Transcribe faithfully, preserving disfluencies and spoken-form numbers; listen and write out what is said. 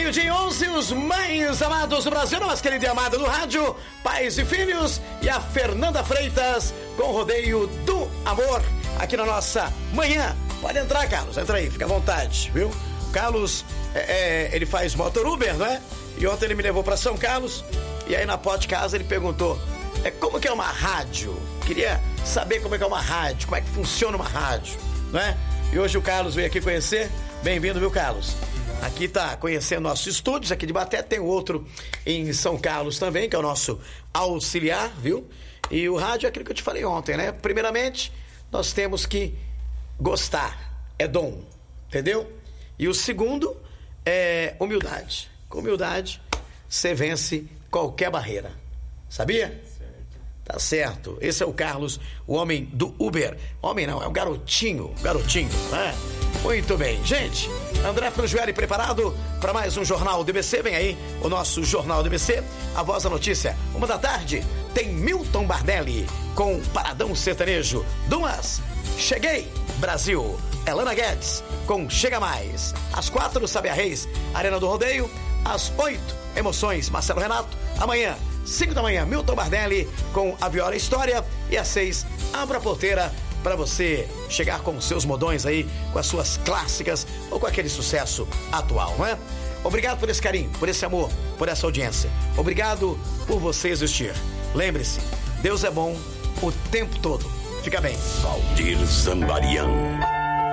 Meio-dia e onze, os mais amados do Brasil, nossa querida e amada do rádio, pais e filhos, e a Fernanda Freitas com o Rodeio do Amor, aqui na nossa manhã. Pode entrar, Carlos, entra aí, fica à vontade, viu? O Carlos, é, é, ele faz motor Uber, não é? E ontem ele me levou pra São Carlos, e aí na porta de casa ele perguntou, é, como que é uma rádio? Queria saber como é que é uma rádio, como é que funciona uma rádio, não é? E hoje o Carlos veio aqui conhecer. Bem-vindo, viu, Carlos? Aqui tá conhecendo nossos estúdios, aqui de Baté, tem outro em São Carlos também, que é o nosso auxiliar, viu? E o rádio é aquilo que eu te falei ontem, né? Primeiramente, nós temos que gostar, é dom, entendeu? E o segundo é humildade. Com humildade, você vence qualquer barreira, sabia? Tá certo, esse é o Carlos, o homem do Uber. Homem não, é um garotinho, garotinho, né? Muito bem, gente, André Franjueli preparado para mais um Jornal D B C. Vem aí o nosso Jornal D B C, a voz da notícia. Uma da tarde tem Milton Bardelli com Paradão Sertanejo. Duas, Cheguei, Brasil, Elana Guedes com Chega Mais. Às quatro, Sabia Reis, Arena do Rodeio. Às oito, Emoções, Marcelo Renato. Amanhã, cinco da manhã, Milton Bardelli com A Viola História. E às seis, Abra a Porteira, para você chegar com os seus modões aí, com as suas clássicas ou com aquele sucesso atual, não é? Obrigado por esse carinho, por esse amor, por essa audiência. Obrigado por você existir. Lembre-se, Deus é bom o tempo todo. Fica bem. Valdir Zambarian.